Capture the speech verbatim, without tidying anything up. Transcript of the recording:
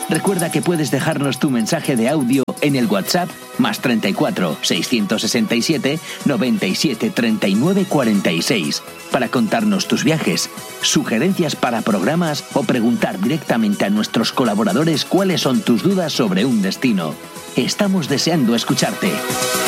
Recuerda que puedes dejarnos tu mensaje de audio en el WhatsApp más treinta y cuatro, seiscientos sesenta y siete, noventa y siete, treinta y nueve, cuarenta y seis para contarnos tus viajes, sugerencias para programas o preguntar directamente a nuestros colaboradores cuáles son tus dudas sobre un destino. Estamos deseando escucharte.